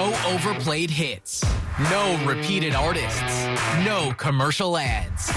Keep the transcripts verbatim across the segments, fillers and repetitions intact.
No overplayed hits. No repeated artists. No commercial ads.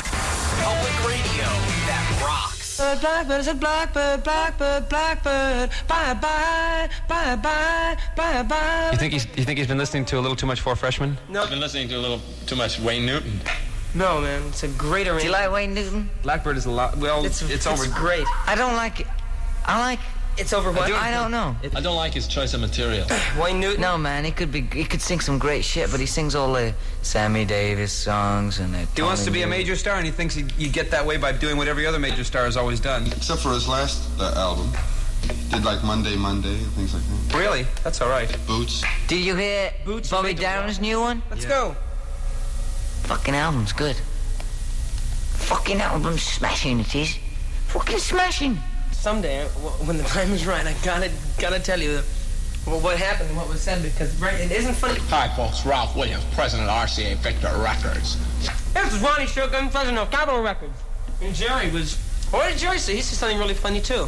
Public radio that rocks. Blackbird is a blackbird, blackbird, blackbird. Bye bye, bye bye, bye bye. You think he's you think he's been listening to a little too much Four Freshmen? No. I've been listening to a little too much Wayne Newton. No, man, it's a great arrangement. Do you like Wayne Newton? Blackbird is a lot. Well, It's, it's, it's over. great. I don't like it. I like. It's over what? I don't know. I don't like his choice of material. Wayne Newton? No, man, he could be. He could sing some great shit, but he sings all the Sammy Davis songs and the. He wants to be a major star, and he thinks he, you get that way by doing what every other major star has always done. Except for his last uh, album. Did like Monday, Monday, and things like that. Really? That's all right. Boots. Did you hear Boots Bobby made the Darin's new one? Let's Yeah. go. Fucking album's good. Fucking album's smashing, it is. Fucking smashing. Someday, w- when the time is right, I gotta gotta tell you well, what happened and what was said, because right, it isn't funny. Hi, folks. Ralph Williams, president of R C A Victor Records. This is Ronnie Shogun, president of Capitol Records. And Jerry was... What did Jerry say? He said something really funny, too.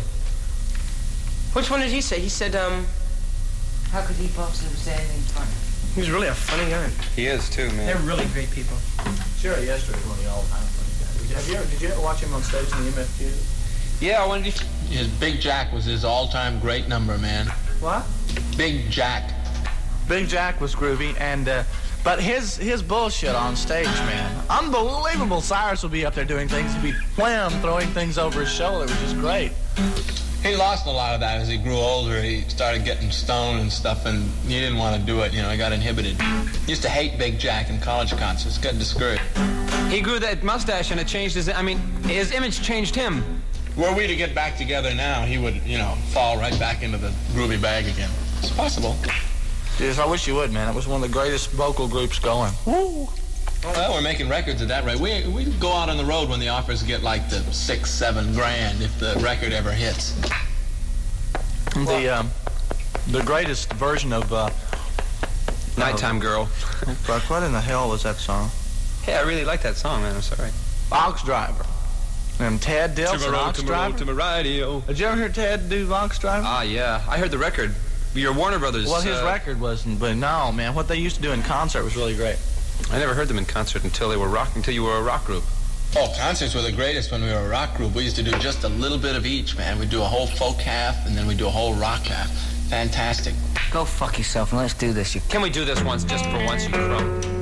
Which one did he say? He said, um... How could he possibly say anything funny? He was really a funny guy. He is too, man. They're really great people. Jerry Yester is one of the all-time funny guys. Did you, have you ever, did you ever watch him on stage in the M F Q? Yeah, I wanted to. His Big Jack was his all-time great number, man. What? Big Jack. Big Jack was groovy, and uh, but his his bullshit on stage, man, unbelievable. Cyrus would be up there doing things, he'd be wham, throwing things over his shoulder. It was just great. He lost a lot of that as he grew older. He started getting stoned and stuff, and he didn't want to do it. You know, he got inhibited. He used to hate Big Jack in college concerts. Got discouraged. He grew that mustache, and it changed his. I mean, his image changed him. Were we to get back together now, he would, you know, fall right back into the groovy bag again. It's possible. Yes, I wish you would, man. It was one of the greatest vocal groups going. Woo! Well, we're making records at that rate. We we go out on the road when the offers get like the six, seven grand if the record ever hits. The um, the greatest version of uh, Nighttime Girl. fuck, what in the hell was that song? Hey, I really like that song, man. I'm sorry. Ox Driver. And Ted Dilson, Ox Driver. my radio. Did you ever hear Ted do Ox Driver? Ah, yeah. I heard the record. Your Warner Brothers. Well, his uh, record wasn't, but no, man, what they used to do in concert was really great. I never heard them in concert until they were rock. Until you were a rock group. Oh, concerts were the greatest when we were a rock group. We used to do just a little bit of each, man. We'd do a whole folk half, and then we'd do a whole rock half. Fantastic. Go fuck yourself and let's do this, you Can we do this once, just for once, you crow?